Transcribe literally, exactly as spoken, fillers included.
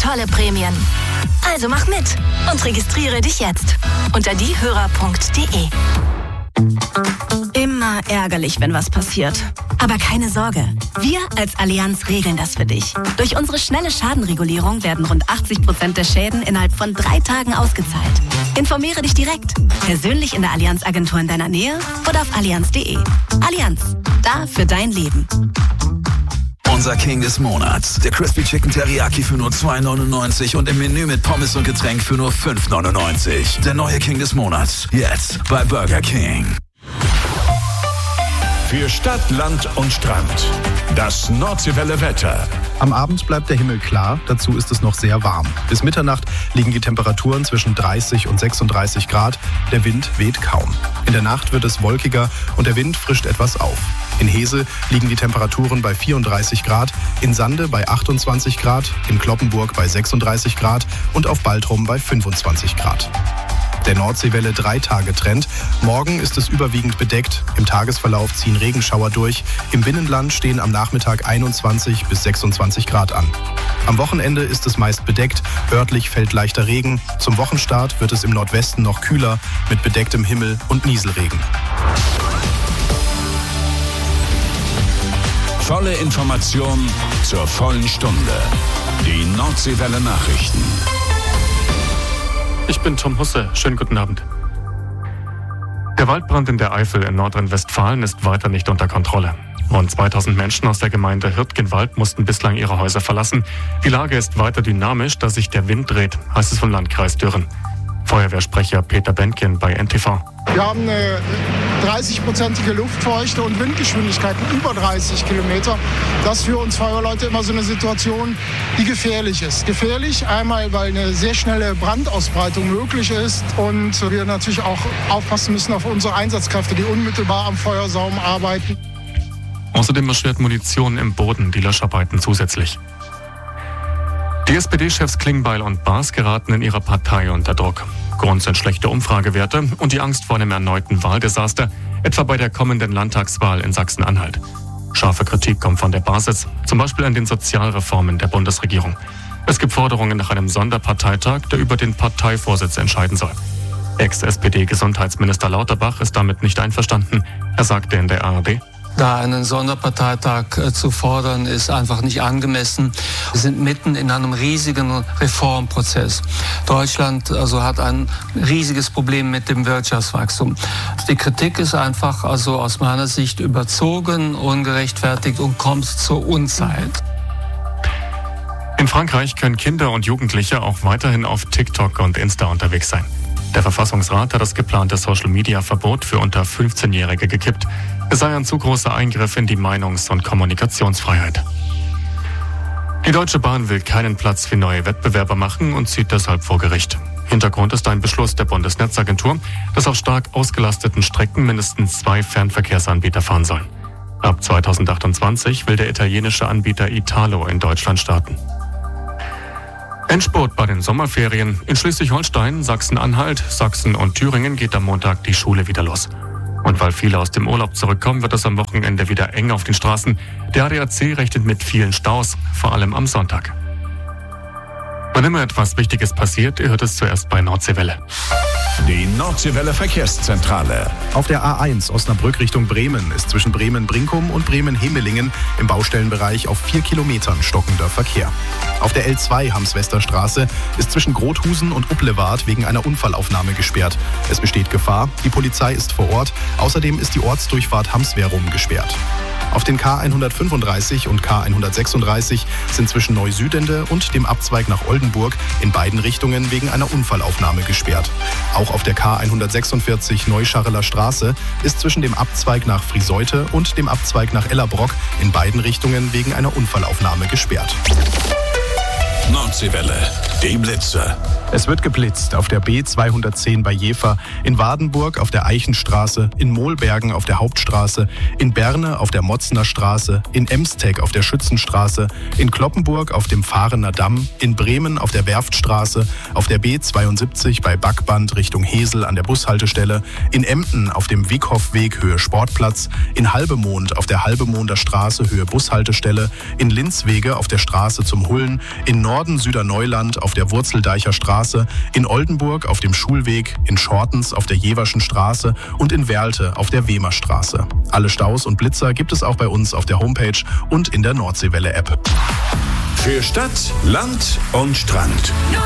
tolle Prämien. Also mach mit und registriere dich jetzt unter diehörer punkt de. Immer ärgerlich, wenn was passiert. Aber keine Sorge, wir als Allianz regeln das für dich. Durch unsere schnelle Schadenregulierung werden rund achtzig Prozent der Schäden innerhalb von drei Tagen ausgezahlt. Informiere dich direkt, persönlich in der Allianz-Agentur in deiner Nähe oder auf allianz punkt de. Allianz, da für dein Leben. Unser King des Monats. Der Crispy Chicken Teriyaki für nur zwei neunundneunzig und im Menü mit Pommes und Getränk für nur fünf neunundneunzig. Der neue King des Monats. Jetzt bei Burger King. Für Stadt, Land und Strand. Das Nordseewelle Wetter. Am Abend bleibt der Himmel klar, dazu ist es noch sehr warm. Bis Mitternacht liegen die Temperaturen zwischen dreißig und sechsunddreißig Grad. Der Wind weht kaum. In der Nacht wird es wolkiger und der Wind frischt etwas auf. In Hese liegen die Temperaturen bei vierunddreißig Grad, in Sande bei achtundzwanzig Grad, in Cloppenburg bei sechsunddreißig Grad und auf Baltrum bei fünfundzwanzig Grad. Der Nordseewelle drei Tage Trend. Morgen ist es überwiegend bedeckt. Im Tagesverlauf ziehen Regenschauer durch. Im Binnenland stehen am Nachmittag einundzwanzig bis sechsundzwanzig Grad an. Am Wochenende ist es meist bedeckt. Örtlich fällt leichter Regen. Zum Wochenstart wird es im Nordwesten noch kühler mit bedecktem Himmel und Nieselregen. Volle Information zur vollen Stunde. Die Nordseewelle Nachrichten. Ich bin Tom Husse. Schönen guten Abend. Der Waldbrand in der Eifel in Nordrhein-Westfalen ist weiter nicht unter Kontrolle. Rund zweitausend Menschen aus der Gemeinde Hürtgenwald mussten bislang ihre Häuser verlassen. Die Lage ist weiter dynamisch, da sich der Wind dreht, heißt es vom Landkreis Dürren. Feuerwehrsprecher Peter Bentgen bei N T V. Wir haben eine dreißig-prozentige Luftfeuchte und Windgeschwindigkeiten über dreißig Kilometer. Das ist für uns Feuerwehrleute immer so eine Situation, die gefährlich ist. Gefährlich einmal, weil eine sehr schnelle Brandausbreitung möglich ist und wir natürlich auch aufpassen müssen auf unsere Einsatzkräfte, die unmittelbar am Feuersaum arbeiten. Außerdem erschwert Munition im Boden die Löscharbeiten zusätzlich. Die S P D-Chefs Klingbeil und Baas geraten in ihrer Partei unter Druck. Grund sind schlechte Umfragewerte und die Angst vor einem erneuten Wahldesaster, etwa bei der kommenden Landtagswahl in Sachsen-Anhalt. Scharfe Kritik kommt von der Basis, zum Beispiel an den Sozialreformen der Bundesregierung. Es gibt Forderungen nach einem Sonderparteitag, der über den Parteivorsitz entscheiden soll. Ex-S P D-Gesundheitsminister Lauterbach ist damit nicht einverstanden. Er sagte in der A R D: Da einen Sonderparteitag äh, zu fordern, ist einfach nicht angemessen. Wir sind mitten in einem riesigen Reformprozess. Deutschland also hat ein riesiges Problem mit dem Wirtschaftswachstum. Die Kritik ist einfach also aus meiner Sicht überzogen, ungerechtfertigt und kommt zur Unzeit. In Frankreich können Kinder und Jugendliche auch weiterhin auf TikTok und Insta unterwegs sein. Der Verfassungsrat hat das geplante Social-Media-Verbot für unter fünfzehnjährige gekippt. Es sei ein zu großer Eingriff in die Meinungs- und Kommunikationsfreiheit. Die Deutsche Bahn will keinen Platz für neue Wettbewerber machen und zieht deshalb vor Gericht. Hintergrund ist ein Beschluss der Bundesnetzagentur, dass auf stark ausgelasteten Strecken mindestens zwei Fernverkehrsanbieter fahren sollen. Ab zweitausendachtundzwanzig will der italienische Anbieter Italo in Deutschland starten. Endspurt bei den Sommerferien. In Schleswig-Holstein, Sachsen-Anhalt, Sachsen und Thüringen geht am Montag die Schule wieder los. Und weil viele aus dem Urlaub zurückkommen, wird es am Wochenende wieder eng auf den Straßen. Der A D A C rechnet mit vielen Staus, vor allem am Sonntag. Wann immer etwas Wichtiges passiert, ihr hört es zuerst bei Nordseewelle. Die Nordseewelle Verkehrszentrale. Auf der A eins Osnabrück Richtung Bremen ist zwischen Bremen-Brinkum und Bremen-Hemelingen im Baustellenbereich auf vier Kilometern stockender Verkehr. Auf der L zwei Hamswesterstraße ist zwischen Grothusen und Upplewart wegen einer Unfallaufnahme gesperrt. Es besteht Gefahr, die Polizei ist vor Ort. Außerdem ist die Ortsdurchfahrt Hamswerum gesperrt. Auf den K hundertfünfunddreißig und K hundertsechsunddreißig sind zwischen Neusüdende und dem Abzweig nach Oldenburg in beiden Richtungen wegen einer Unfallaufnahme gesperrt. Auch auf der K hundertsechsundvierzig Neuscharreler Straße ist zwischen dem Abzweig nach Frieseute und dem Abzweig nach Ellerbrock in beiden Richtungen wegen einer Unfallaufnahme gesperrt. Nordseewelle. Die Blitzer. Es wird geblitzt auf der B zweihundertzehn bei Jever, in Wadenburg auf der Eichenstraße, in Mohlbergen auf der Hauptstraße, in Berne auf der Motzner Straße, in Emsteg auf der Schützenstraße, in Kloppenburg auf dem Fahrener Damm, in Bremen auf der Werftstraße, auf der B zweiundsiebzig bei Backband Richtung Hesel an der Bushaltestelle, in Emden auf dem Wieghofweg Höhe Sportplatz, in Halbemond auf der Halbemonder Straße Höhe Bushaltestelle, in Linzwege auf der Straße zum Hullen, in Norden Süderneuland auf der Wurzeldeicher Straße, in Oldenburg auf dem Schulweg, in Schortens auf der Jeverschen Straße und in Werlte auf der Wemerstraße. Alle Staus und Blitzer gibt es auch bei uns auf der Homepage und in der Nordseewelle-App. Für Stadt, Land und Strand.